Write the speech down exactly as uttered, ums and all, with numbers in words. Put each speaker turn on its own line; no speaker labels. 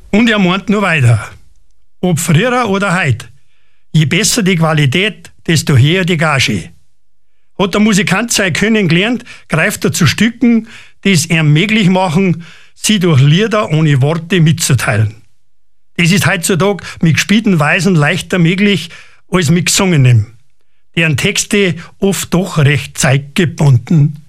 Und er meint nur weiter. Ob früher oder heute. Je besser die Qualität, desto höher die Gage. Hat der Musikant sein Können gelernt, greift er zu Stücken, die es ihm möglich machen, sie durch Lieder ohne Worte mitzuteilen. Das ist heutzutage mit gespielten Weisen leichter möglich als mit gesungenem, deren Texte oft doch recht zeitgebunden